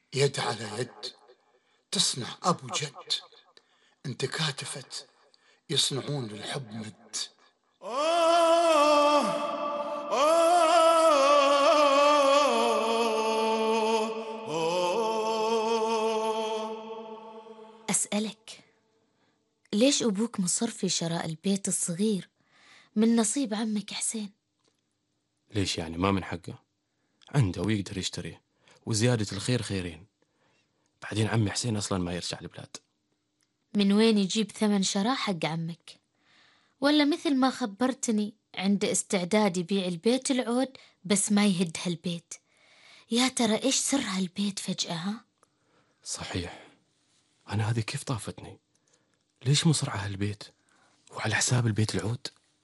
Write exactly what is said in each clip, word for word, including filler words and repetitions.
يد على يد تصنع أبو جد، انت كاتفت يصنعون للحب مد. آه آه أسألك، ليش أبوك مصر في شراء البيت الصغير من نصيب عمك حسين؟ ليش يعني ما من حقه؟ عنده ويقدر يشتريه، وزيادة الخير خيرين. بعدين عمي حسين أصلا ما يرجع البلاد. من وين يجيب ثمن شراء حق عمك؟ ولا مثل ما خبرتني عنده استعداد يبيع البيت العود بس ما يهد هالبيت؟ يا ترى إيش سر هالبيت فجأة ها؟ صحيح، أنا هذه كيف طافتني؟ ليش مصر على هالبيت وعلى حساب البيت العود؟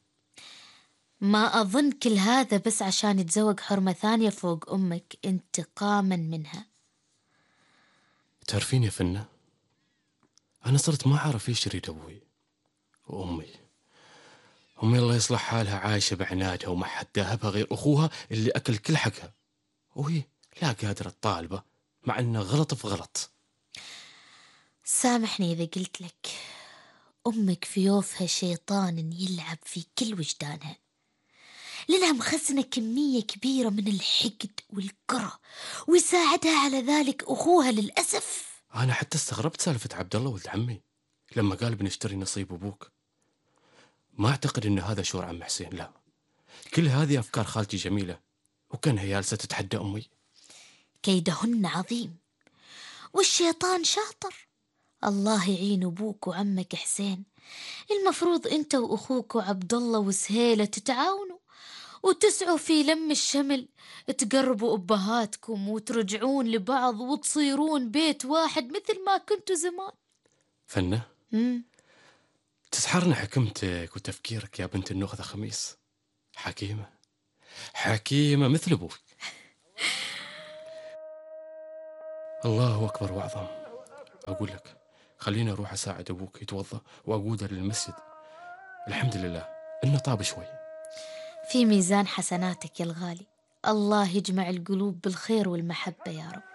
ما أظن كل هذا بس عشان يتزوج حرمة ثانية فوق أمك انتقاما منها. تعرفين يا فنة، أنا صرت ما أعرف إيش يريد أبوي وأمي. أمي الله يصلح حالها عايشة بعنادها وما حد داهبها غير أخوها اللي أكل كل حقها، وهي لا قادرة تطالبه مع أنه غلط في غلط. سامحني إذا قلت لك، أمك في يوفها شيطان يلعب في كل وجدانها، لأنها مخزنة كمية كبيرة من الحقد والكره، ويساعدها على ذلك أخوها للأسف. أنا حتى استغربت سالفة عبد الله ولد عمي لما قال بنشتري نصيب أبوك. ما أعتقد أن هذا شعور عم حسين، لا، كل هذه أفكار خالتي جميلة، وكان هي جالسة تتحدى أمي. كيدهن عظيم والشيطان شاطر. الله يعين أبوك وعمك حسين. المفروض أنت وأخوك وعبد الله وسهيلة تتعاونوا وتسعوا في لم الشمل، تقربوا أبهاتكم وترجعون لبعض وتصيرون بيت واحد مثل ما كنتوا زمان. فنة، مم. تسحرنا حكمتك وتفكيرك يا بنت النخذة خميس. حكيمة حكيمة مثل أبوك. الله أكبر وأعظم. أقول لك خليني أروح أساعد أبوك يتوضأ وأقوده للمسجد. الحمد لله إنه طاب شوي. في ميزان حسناتك يا الغالي، الله يجمع القلوب بالخير والمحبة يا رب.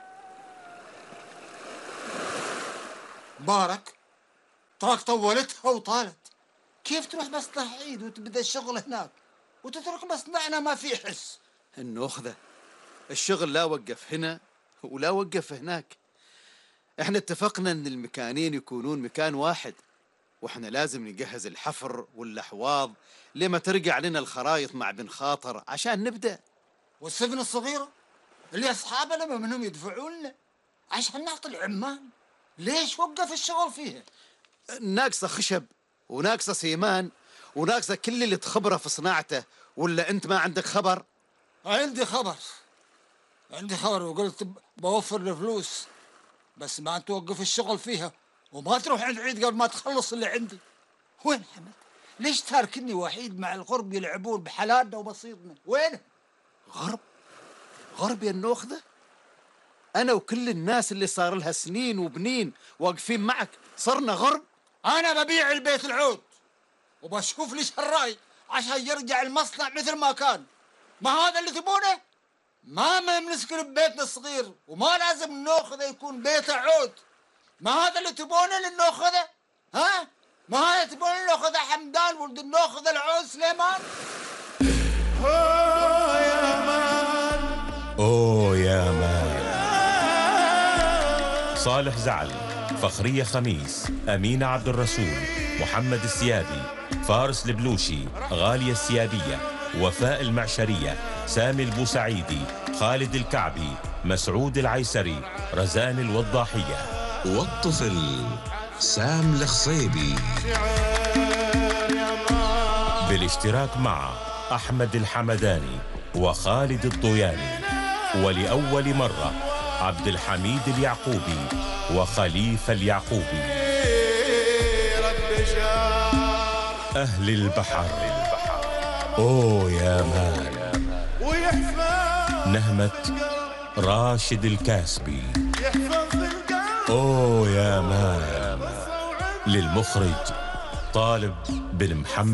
مبارك، تراك طولتها وطالت. كيف تروح مصنع عيد وتبدأ الشغل هناك وتترك مصنعنا ما في حس؟ النخذة، الشغل لا وقف هنا ولا وقف هناك. احنا اتفقنا ان المكانين يكونون مكان واحد، واحنا لازم نجهز الحفر والاحواض لما ترجع لنا الخرايط مع بن خاطر عشان نبدأ. والسفن الصغيرة اللي أصحابنا ما منهم يدفعون لنا عشان نعطي العمال، ليش وقف الشغل فيها؟ ناقصة خشب وناقصة سيمان وناقصة كل اللي تخبره في صناعته. ولا انت ما عندك خبر؟ عندي خبر، عندي خبر وقلت بوفر الفلوس، بس ما توقف الشغل فيها وما تروح عند عيد قبل ما تخلص اللي عندي. وين حمد؟ ليش تاركني وحيد مع الغرب يلعبون بحلالنا وبسيطنا؟ وين؟ غرب؟ غرب يا النخذة؟ أنا وكل الناس اللي صار لها سنين وبنين واقفين معك صرنا غرب؟ أنا ببيع البيت العود وبشوف لي شراي عشان يرجع المصنع مثل ما كان. ما هذا اللي تبونه؟ ما ما نسكن ببيتنا الصغير وما لازم النوخذة يكون بيت عود. ما هذا اللي تبونه للنوخذة؟ ها؟ ما هذا تبون النوخذة حمدان ولد النوخذة العود سليمان؟ أوه يا مان، أوه يا مان. صالح زعل، فخرية خميس، أمينة عبد الرسول، محمد السيادي، فارس البلوشي، غالية السيادية، وفاء المعشرية، سامي البوسعيدي، خالد الكعبي، مسعود العيسري، رزان الوضاحية. والطفل سام الخصيبي بالاشتراك مع أحمد الحمداني وخالد الضياني، ولأول مرة عبد الحميد اليعقوبي وخليفة اليعقوبي. أهل البحر، أوه يا مان. نهمة راشد الكاسبي، أوه يا مان. للمخرج طالب بن محمد.